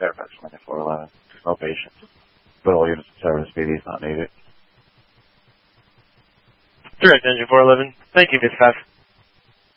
Fairfax 2411. There's no patients. But all units in service, PD is not needed. Direct engine 411. Thank you, dispatch.